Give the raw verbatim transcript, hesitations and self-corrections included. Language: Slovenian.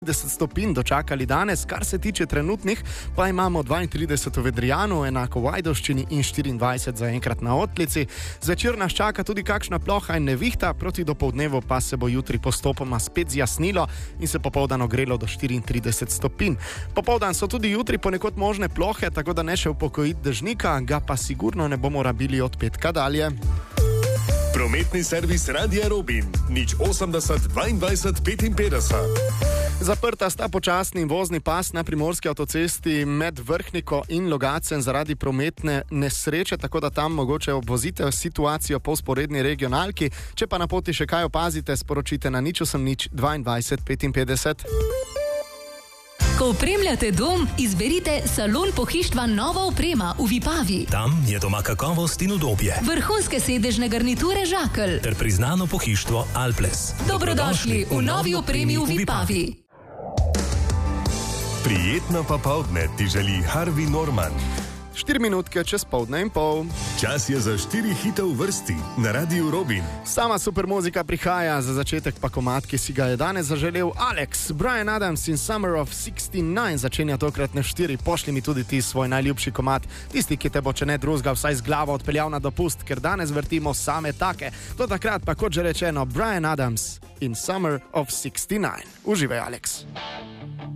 trideset stopinj dočakali danes, kar se tiče trenutnih, pa imamo dvaintrideset v Vedrijanu, enako v Ajdovščini in štiriindvajset zaenkrat na Otlici. Zvečer nas čaka tudi kakšna ploha in nevihta, proti dopoldnevu pa se bo jutri postopoma spet zjasnilo in se popoldan ogrelo do štiriintrideset stopinj. Popoldan so tudi jutri ponekod možne plohe, tako da ne še upokojiti dežnika, ga pa sigurno ne bomo rabili od petka dalje. Prometni servis Radia Robin, nič osemdeset dvaindvajset petinpetdeset. Zaprta sta počasni vozni pas na primorski avtocesti med Vrhniko in Logacem zaradi prometne nesreče, tako da tam mogoče obvozite situacijo po vzporedni regionalki. Če pa na poti še kaj opazite, sporočite na nič osem nič dvaindvajset petinpetdeset. Ko opremljate dom, izberite Salon pohištva Nova oprema v Vipavi. Tam je doma kakovost in udobje. Vrhunske sedežne garniture Žakelj. Ter priznano pohištvo Alples. Dobrodošli v novi opremi v Vipavi. Prijetno popoldne ti želi Harvey Norman. Štiri minutke čez poldne in pol. Čas je za štiri hite v vrsti na Radiu Robin. Sama super muzika prihaja, za začetek pa komad, ki si ga je danes zaželel Alex. Bryan Adams in Summer of šestnajst začenja tokratne štiri. Pošli mi tudi ti svoj najljubši komad, tisti, ki te bo, če ne drugega, vsaj z glavo odpeljal na dopust, ker danes vrtimo same take. Do takrat pa, kot že rečeno, Bryan Adams in Summer of šestnajst. Uživaj, Alex.